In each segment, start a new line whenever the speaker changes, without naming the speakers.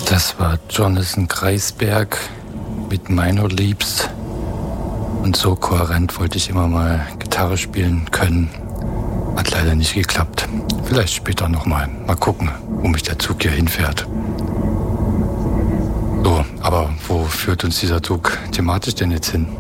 Das war Jonathan Kreisberg mit Minor Leaps. Und so kohärent wollte ich immer mal Gitarre spielen können. Hat leider nicht geklappt. Vielleicht später nochmal. Mal gucken, wo mich der Zug hier hinfährt. So, aber wo führt uns dieser Zug thematisch denn jetzt hin?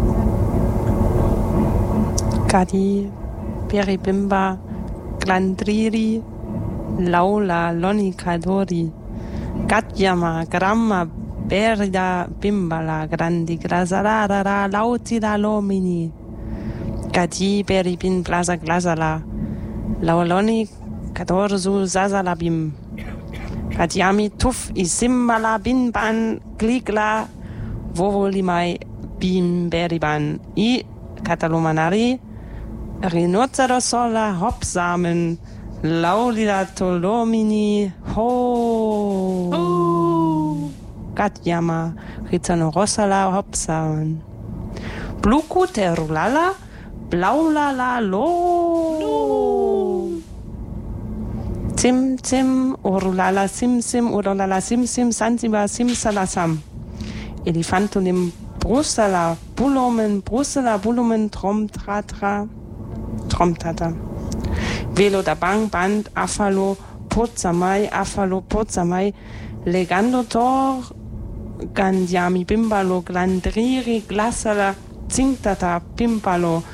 Gadi, Beribimba, Glandriri, Laula, Lonikadori, Gatyama, Gramma, Berida, Bimbala, Grandi, Grazarara, Lautira, Lomini, Gadi, Beribin, Glaza, Glazala, Lauloni, Kadorzu, Zazalabim, Gadyami, Tuf, Isimbala, Binban, Gligla, Vovolimai, Bim, Beriban, I, Katalomanari, Rhinocerosola, Hopsamen, Laulila Tolomini, Ho, Gatyama, Rizzanorosala, Hopsamen, Bluku, Terulala, Blaulala, Lo, Sim, Sim, Orulala, Sim, Sim, Orulala, Sim, Sim, Sansiba, Sim, Salasam, Elefantonim, Brustala, Bulumen, Tromtratra, Tromtata. Velo da Bang, Band, Afalo, Pozamai, Legando Tor, Gandiami, Bimbalo, Glandriri, Glasala, Zingtata, Pimpalo,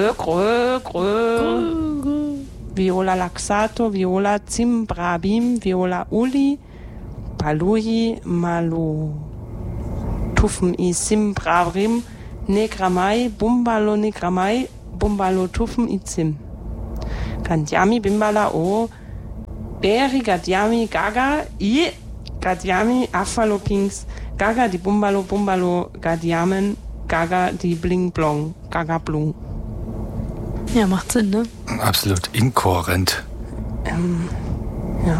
Viola Laxato, Viola Zimbrabim, Viola Uli, Palui, Malu. Tuffen I Simbravrim, Negramai, Bumbalo Tuffen I Zim. Gandiami, Bimbala O, Beri, Gadiami, Gaga, I, Gadiami, Afalo Kings, Gaga, die Bumbalo, Gadiamen, Gaga, die Bling Blong, Gaga Blung.
Ja, macht Sinn, ne?
Absolut inkohärent.
Ja.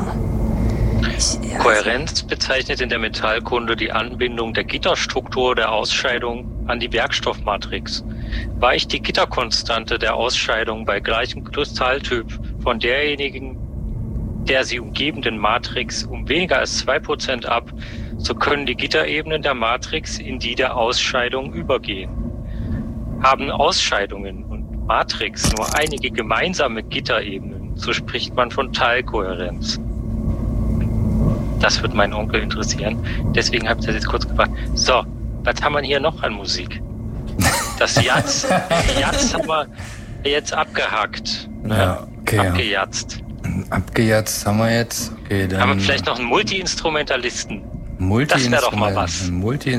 Kohärenz bezeichnet in der Metallkunde die Anbindung der Gitterstruktur der Ausscheidung an die Werkstoffmatrix. Weicht die Gitterkonstante der Ausscheidung bei gleichem Kristalltyp von derjenigen der sie umgebenden Matrix um weniger als 2% ab, so können die Gitterebenen der Matrix in die der Ausscheidung übergehen. Haben Ausscheidungen und Matrix nur einige gemeinsame Gitterebenen, so spricht man von Teilkohärenz. Das wird meinen Onkel interessieren. Deswegen habe ich das jetzt kurz gebracht. So, was haben wir hier noch an Musik? Das Jatz haben wir jetzt abgehakt.
Ja, okay.
Abgejatzt.
Abgejatzt haben wir jetzt. Okay, dann
haben wir vielleicht noch einen Multi-Instrumentalisten? Das wäre doch mal was.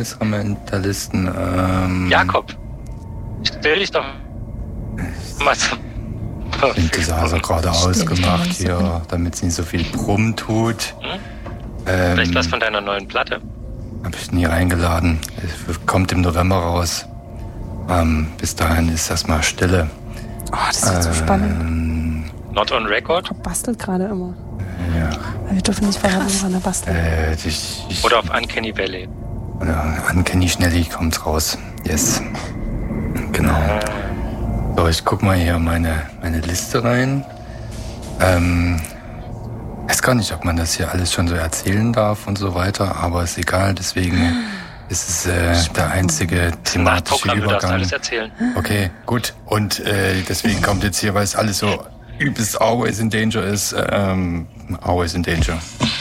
Multi-Instrumentalisten.
Jakob, stell dich doch mal zum...
Synthesizer gerade ausgemacht hier, damit es nicht so viel Brumm tut.
Vielleicht was von deiner neuen Platte?
Habe ich nie reingeladen. Es kommt im November raus. Bis dahin ist erstmal Stille.
Oh, das ist so spannend.
Not on Record?
Er bastelt gerade immer.
Ja.
Wir dürfen nicht verraten, woran er bastelt.
Oder auf Uncanny Valley.
Oder Uncanny Schnelly kommt raus. Yes. Genau. So, ich guck mal hier meine Liste rein. Weiß gar nicht, ob man das hier alles schon so erzählen darf und so weiter, aber ist egal, deswegen ist es der einzige thematische Übergang. Du darfst alles
erzählen.
Okay, gut. Und deswegen kommt jetzt hier, weil es alles so übelst Always in Danger ist, Always in Danger.